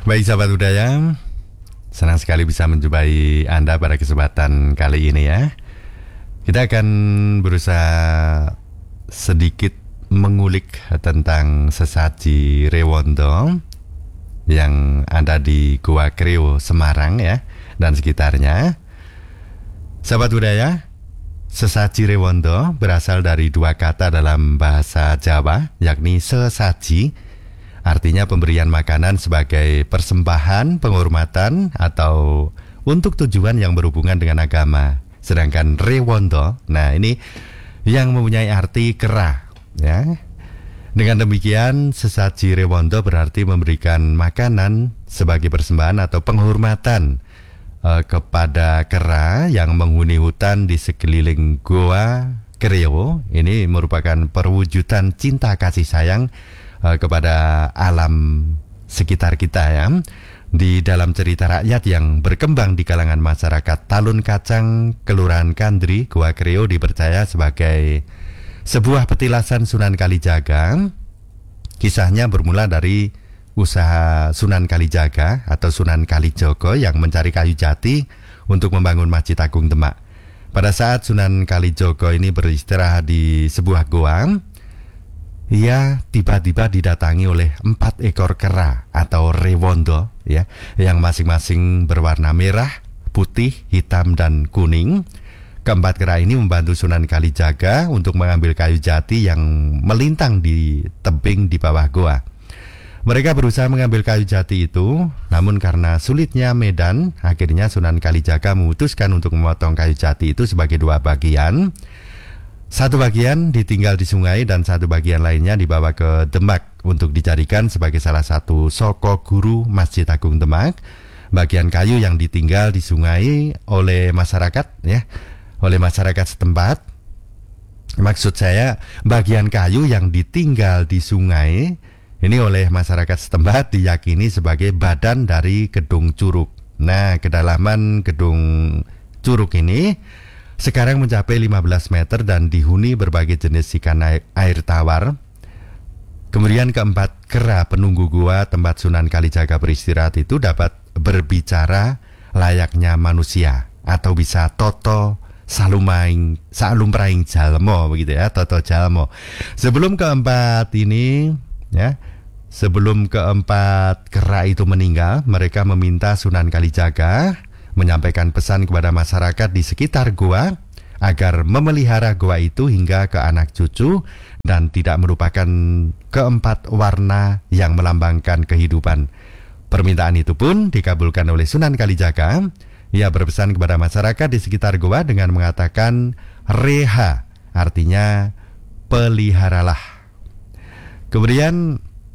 Baik sahabat budaya, senang sekali bisa menjumpai Anda pada kesempatan kali ini ya. Kita akan berusaha sedikit mengulik tentang sesaji Rewondo yang ada di Goa Kreo Semarang ya dan sekitarnya. Sahabat budaya, sesaji Rewondo berasal dari dua kata dalam bahasa Jawa, yakni sesaji, artinya pemberian makanan sebagai persembahan, penghormatan, atau untuk tujuan yang berhubungan dengan agama. Sedangkan Rewondo, nah ini yang mempunyai arti kera ya. Dengan demikian, sesaji Rewondo berarti memberikan makanan sebagai persembahan atau penghormatan kepada kera yang menghuni hutan di sekeliling Goa Kreo. Ini merupakan perwujudan cinta kasih sayang kepada alam sekitar kita ya. Di dalam cerita rakyat yang berkembang di kalangan masyarakat, Talun Kacang, Kelurahan Kandri, Goa Kreo dipercaya sebagai sebuah petilasan Sunan Kalijaga. Kisahnya bermula dari usaha Sunan Kalijaga atau Sunan Kalijogo yang mencari kayu jati untuk membangun Masjid Agung Demak. Pada saat Sunan Kalijogo ini beristirahat di sebuah goa, ia tiba-tiba didatangi oleh 4 ekor kera atau Rewondo ya, yang masing-masing berwarna merah, putih, hitam, dan kuning. Keempat kera ini membantu Sunan Kalijaga untuk mengambil kayu jati yang melintang di tebing di bawah goa. Mereka berusaha mengambil kayu jati itu, namun karena sulitnya medan, akhirnya Sunan Kalijaga memutuskan untuk memotong kayu jati itu sebagai 2 bagian. Satu bagian ditinggal di sungai dan satu bagian lainnya dibawa ke Demak untuk dijadikan sebagai salah satu soko guru Masjid Agung Demak. Bagian kayu yang ditinggal di sungai oleh masyarakat ya, oleh masyarakat setempat. Maksud saya, bagian kayu yang ditinggal di sungai ini oleh masyarakat setempat diyakini sebagai badan dari Gedung Curug. Nah, kedalaman Gedung Curug ini sekarang mencapai 15 meter dan dihuni berbagai jenis ikan air tawar. Kemudian keempat kera penunggu gua tempat Sunan Kalijaga beristirahat itu dapat berbicara layaknya manusia atau bisa toto salumraing jalmo begitu ya, toto jalmo. Sebelum keempat kera itu meninggal, mereka meminta Sunan Kalijaga menyampaikan pesan kepada masyarakat di sekitar goa agar memelihara goa itu hingga ke anak cucu dan tidak merupakan keempat warna yang melambangkan kehidupan. Permintaan itu pun dikabulkan oleh Sunan Kalijaga. Ia berpesan kepada masyarakat di sekitar goa dengan mengatakan reha, artinya peliharalah. Kemudian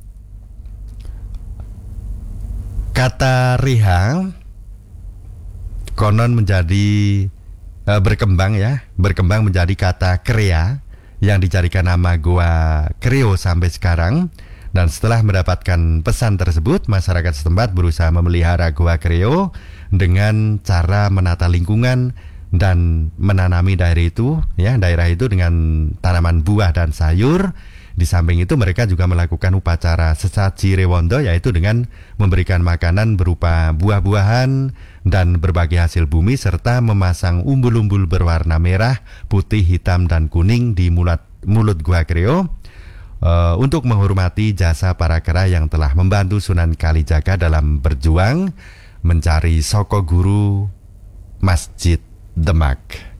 kata reha konon menjadi berkembang menjadi kata krea yang dicarikan nama Goa Kreo sampai sekarang. Dan setelah mendapatkan pesan tersebut, masyarakat setempat berusaha memelihara Goa Kreo dengan cara menata lingkungan dan menanami daerah itu dengan tanaman buah dan sayur. Di samping itu mereka juga melakukan upacara sesaji Rewondo, yaitu dengan memberikan makanan berupa buah-buahan dan berbagai hasil bumi serta memasang umbul-umbul berwarna merah, putih, hitam, dan kuning di mulut Goa Kreo untuk menghormati jasa para kera yang telah membantu Sunan Kalijaga dalam berjuang mencari soko guru Masjid Demak.